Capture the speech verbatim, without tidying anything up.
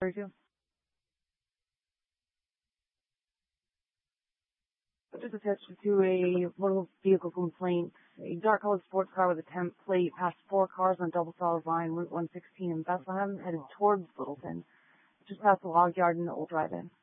thirty-two. Just attached to a motor vehicle complaint. A dark colored sports car with a temp plate passed four cars on double solid line Route one sixteen in Bethlehem, headed towards Littleton. Just past the log yard in the old drive-in.